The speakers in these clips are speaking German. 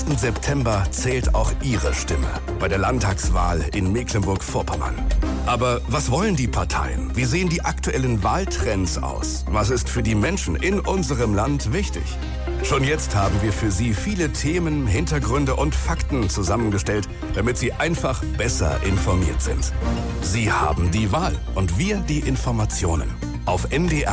Im September zählt auch Ihre Stimme bei der Landtagswahl in Mecklenburg-Vorpommern. Aber was wollen die Parteien? Wie sehen die aktuellen Wahltrends aus? Was ist für die Menschen in unserem Land wichtig? Schon jetzt haben wir für Sie viele Themen, Hintergründe und Fakten zusammengestellt, damit Sie einfach besser informiert sind. Sie haben die Wahl und wir die Informationen. Auf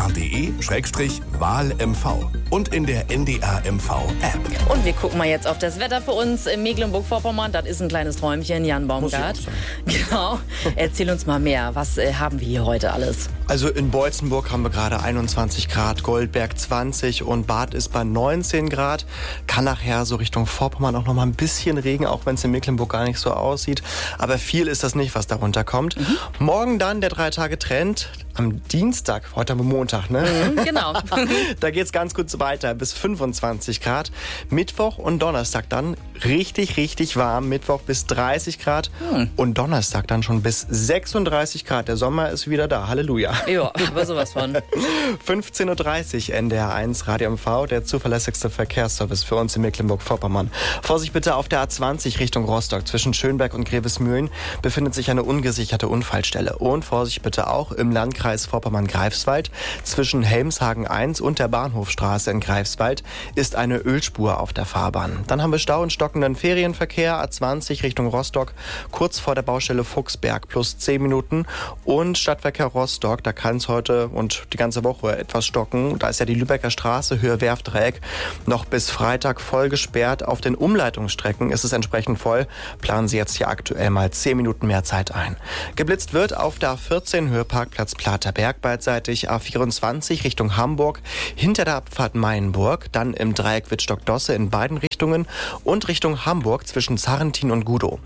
ndr.de/wahlmv und in der NDR-MV-App. Und wir gucken mal jetzt auf das Wetter für uns in Mecklenburg-Vorpommern. Das ist ein kleines Träumchen, Jan Baumgart. Genau. Erzähl uns mal mehr. Was haben wir hier heute alles? Also in Beutzenburg haben wir gerade 21 Grad, Goldberg 20 und Bad ist bei 19 Grad. Kann nachher so Richtung Vorpommern auch noch mal ein bisschen Regen, auch wenn es in Mecklenburg gar nicht so aussieht. Aber viel ist das nicht, was darunter kommt. Morgen dann der 3-Tage-Trend. Am Dienstag, heute haben wir Montag, ne? Genau. Da geht's ganz gut weiter, bis 25 Grad. Mittwoch und Donnerstag dann richtig, richtig warm. Mittwoch bis 30 Grad und Donnerstag dann schon bis 36 Grad. Der Sommer ist wieder da, Halleluja. Ja, aber sowas von. 15.30 Uhr NDR1 Radio MV, der zuverlässigste Verkehrsservice für uns in Mecklenburg-Vorpommern. Vorsicht bitte auf der A20 Richtung Rostock. Zwischen Schönberg und Grevesmühlen befindet sich eine ungesicherte Unfallstelle. Und Vorsicht bitte auch im Landkreis Vorpommern-Greifswald. Zwischen Helmshagen 1 und der Bahnhofstraße in Greifswald ist eine Ölspur auf der Fahrbahn. Dann haben wir Stau und stockenden Ferienverkehr, A20 Richtung Rostock, kurz vor der Baustelle Fuchsberg, plus 10 Minuten. Und Stadtverkehr Rostock, da kann es heute und die ganze Woche etwas stocken. Da ist ja die Lübecker Straße, Höhe Werftdreieck, noch bis Freitag voll gesperrt. Auf den Umleitungsstrecken ist es entsprechend voll. Planen Sie jetzt hier aktuell mal 10 Minuten mehr Zeit ein. Geblitzt wird auf der A14 Höhe Parkplatz Platerberg beidseitig, A24 Richtung Hamburg, hinter der Abfahrt Mayenburg, dann im Dreieck Wittstock-Dosse in beiden Richtungen und Richtung Hamburg zwischen Zarrentin und Gudow.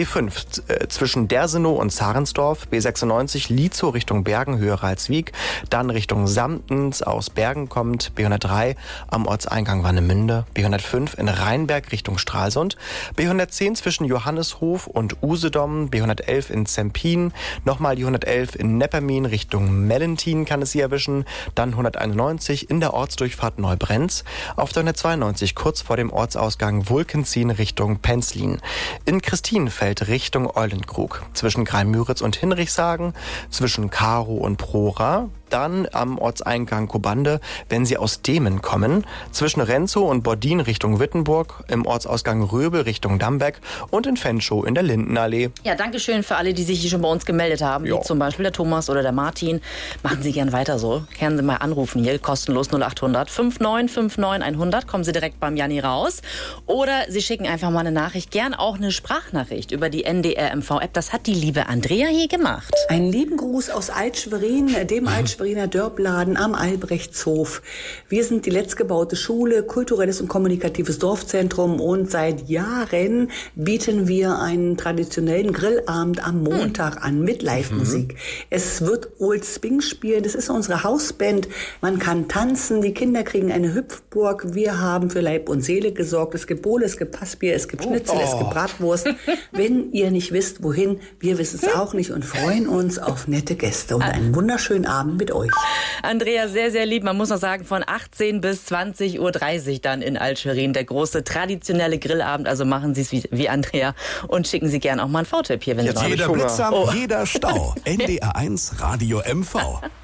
B5 zwischen Dersenow und Zarensdorf, B96 Lietzow Richtung Bergen, Höhe Ralswiek, dann Richtung Samtens aus Bergen kommt, B103 am Ortseingang Warnemünde, B105 in Rheinberg Richtung Stralsund, B110 zwischen Johanneshof und Usedom, B111 in Zempin, nochmal die 111 in Neppermin Richtung Mellentin kann es Sie erwischen, dann 191 in der Ortsdurchfahrt Neubrenz, auf der 192 kurz vor dem Ortsausgang Wulkenzien Richtung Penzlin, in Christinenfeld Richtung Eulenkrug, zwischen Greimüritz und Hinrichshagen, zwischen Karow und Prora, dann am Ortseingang Kobande, wenn Sie aus Demen kommen, zwischen Renzow und Bordin Richtung Wittenburg, im Ortsausgang Röbel Richtung Dambeck und in Fenschow in der Lindenallee. Ja, danke schön für alle, die sich hier schon bei uns gemeldet haben, wie zum Beispiel der Thomas oder der Martin. Machen Sie gern weiter so. Können Sie mal anrufen hier, kostenlos 0800 5959 100. Kommen Sie direkt beim Janni raus. Oder Sie schicken einfach mal eine Nachricht, gern auch eine Sprachnachricht über die NDR-MV-App. Das hat die liebe Andrea hier gemacht. Einen lieben Gruß aus Alt-Schwerin, dem Alt-Schweriner Dörpladen am Albrechtshof. Wir sind die letztgebaute Schule, kulturelles und kommunikatives Dorfzentrum und seit Jahren bieten wir einen traditionellen Grillabend am Montag an mit Live-Musik. Es wird Old Sping spielen, das ist unsere Hausband. Man kann tanzen, die Kinder kriegen eine Hüpfburg. Wir haben für Leib und Seele gesorgt. Es gibt Bohle, es gibt Passbier, es gibt Schnitzel, es gibt Bratwurst. Wenn ihr nicht wisst, wohin, wir wissen es auch nicht und freuen uns auf nette Gäste und einen wunderschönen Abend mit euch. Andrea, sehr, sehr lieb. Man muss noch sagen, von 18 bis 20.30 Uhr dann in Alt-Schwerin der große traditionelle Grillabend. Also machen Sie es wie Andrea und schicken Sie gerne auch mal einen V-Tipp hier, wenn Sie noch jeder Blitzam, jeder Stau. NDR1 Radio MV.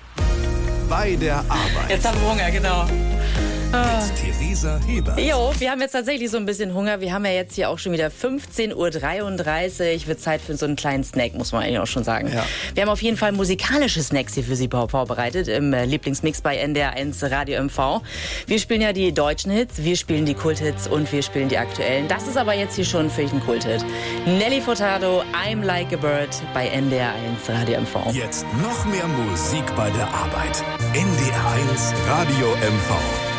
Bei der Arbeit. Jetzt haben wir Hunger, genau. Mit Theresa Hebert. Jo, wir haben jetzt tatsächlich so ein bisschen Hunger. Wir haben ja jetzt hier auch schon wieder 15.33 Uhr. Wird Zeit für so einen kleinen Snack, muss man eigentlich auch schon sagen. Ja. Wir haben auf jeden Fall musikalische Snacks hier für Sie vorbereitet im Lieblingsmix bei NDR1 Radio MV. Wir spielen ja die deutschen Hits, wir spielen die Kulthits und wir spielen die aktuellen. Das ist aber jetzt hier schon für ein Kulthit. Nelly Furtado, I'm Like a Bird bei NDR1 Radio MV. Jetzt noch mehr Musik bei der Arbeit. NDR1 Radio MV.